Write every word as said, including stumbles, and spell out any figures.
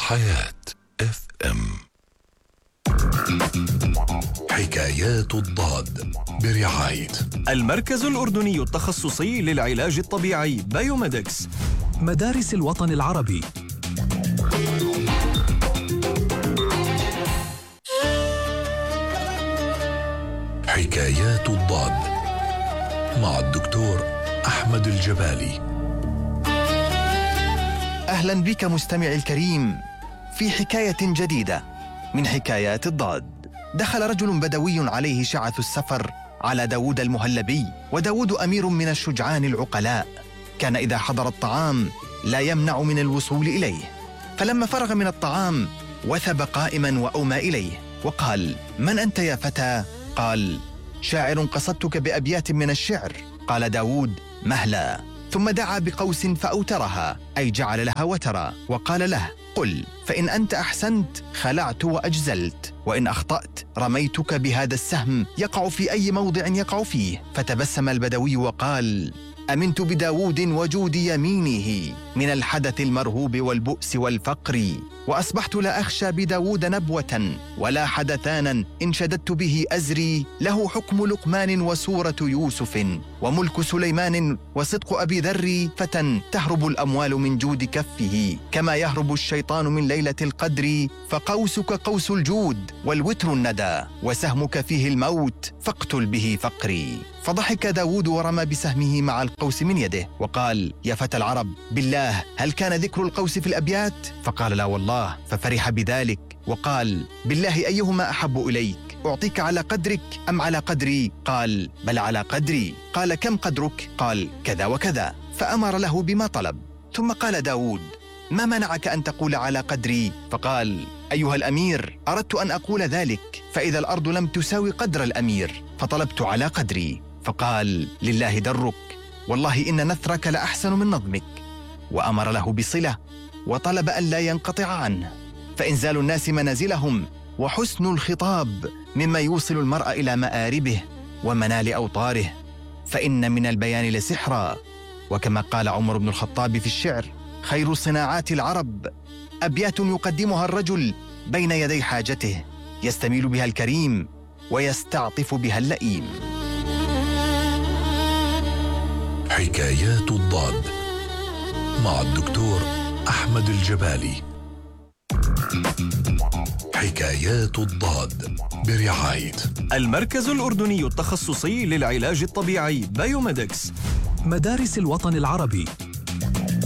حياة اف ام. حكايات الضاد برعاية المركز الأردني التخصصي للعلاج الطبيعي بايوميدكس، مدارس الوطن العربي. حكايات الضاد مع الدكتور أحمد الجبالي. أهلا بك مستمعي الكريم في حكاية جديدة من حكايات الضاد. دخل رجل بدوي عليه شعث السفر على داود المهلبي، وداود أمير من الشجعان العقلاء، كان إذا حضر الطعام لا يمنع من الوصول إليه. فلما فرغ من الطعام وثب قائما وأومى إليه وقال: من أنت يا فتى؟ قال: شاعر قصدتك بأبيات من الشعر. قال داود: مهلا. ثم دعا بقوس فأوترها، أي جعل لها وترا، وقال له: قل، فإن أنت أحسنت خلعت وأجزلت، وإن أخطأت رميتك بهذا السهم يقع في أي موضع يقع فيه. فتبسم البدوي وقال: أمنت بداود وجود يمينه من الحدث المرهوب والبؤس والفقر، وأصبحت لا أخشى بداود نبوة ولا حدثانا إن شددت به أزري، له حكم لقمان وسورة يوسف وملك سليمان وصدق أبي ذر، فتى تهرب الأموال من جود كفه كما يهرب الشيطان من ليلة القدر، فقوسك قوس الجود والوتر الندى وسهمك فيه الموت فاقتل به فقري. فضحك داود ورمى بسهمه مع القوس من يده وقال: يا فتى العرب، بالله هل كان ذكر القوس في الأبيات؟ فقال: لا والله. ففرح بذلك وقال: بالله أيهما أحب إليك، أعطيك على قدرك أم على قدري؟ قال: بل على قدري. قال: كم قدرك؟ قال: كذا وكذا. فأمر له بما طلب. ثم قال داود: ما منعك أن تقول على قدري؟ فقال: أيها الأمير، أردت أن أقول ذلك، فإذا الأرض لم تساوي قدر الأمير فطلبت على قدري. فقال: لله درك، والله إن نثرك لأحسن من نظمك. وأمر له بصلة وطلب أن لا ينقطع عنه، فإنزال الناس منازلهم وحسن الخطاب مما يوصل المرء إلى مآربه ومنال أوطاره، فإن من البيان لسحرا. وكما قال عمر بن الخطاب في الشعر: خير صناعات العرب أبيات يقدمها الرجل بين يدي حاجته، يستميل بها الكريم ويستعطف بها اللئيم. حكايات الضاد مع الدكتور أحمد الجبالي. حكايات الضاد برعاية المركز الأردني التخصصي للعلاج الطبيعي بايوميدكس، مدارس الوطن العربي.